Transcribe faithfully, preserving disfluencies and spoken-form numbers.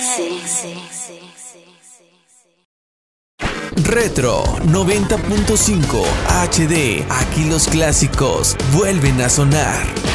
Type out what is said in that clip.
Retro noventa punto cinco H D. Aquí los clásicos vuelven a sonar.